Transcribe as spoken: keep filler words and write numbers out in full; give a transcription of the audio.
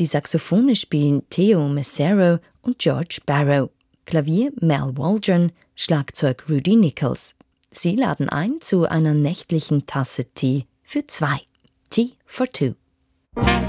Die Saxophone spielen Theo Macero und George Barrow, Klavier Mel Waldron, Schlagzeug Rudy Nichols. Sie laden ein zu einer nächtlichen Tasse Tee für zwei. Tea for Two.